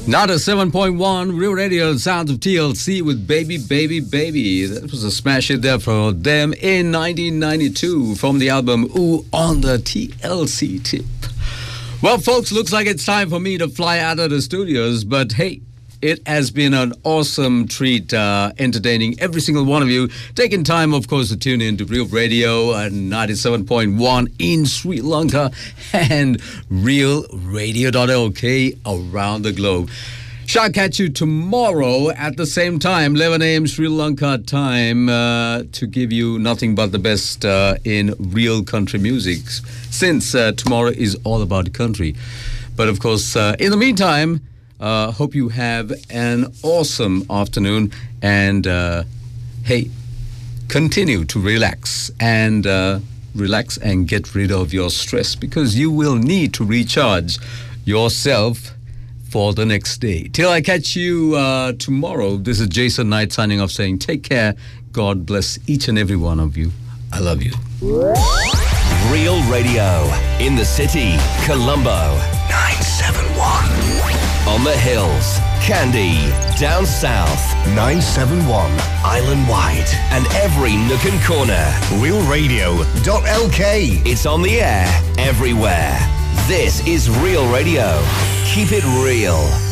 Not a 7.1 Real Radio, sounds of TLC with Baby, Baby, Baby. That was a smash hit there for them in 1992 from the album Ooh on the TLC tip. Well, folks, looks like it's time for me to fly out of the studios, but hey, it has been an awesome treat entertaining every single one of you. Taking time, of course, to tune in to Real Radio at 97.1 in Sri Lanka and realradio.lk around the globe. Shall catch you tomorrow at the same time, 11 a.m. Sri Lanka time, to give you nothing but the best in real country music, since tomorrow is all about country. But, of course, in the meantime, hope you have an awesome afternoon, and hey, continue to relax and get rid of your stress, because you will need to recharge yourself for the next day. Till I catch you tomorrow, this is Jason Knight signing off, saying take care. God bless each and every one of you. I love you. Real Radio in the city, Colombo 971. On the hills, Kandy, down south 971, Island Wide, and every nook and corner. realradio.lk. It's on the air everywhere. This is Real Radio. Keep it real.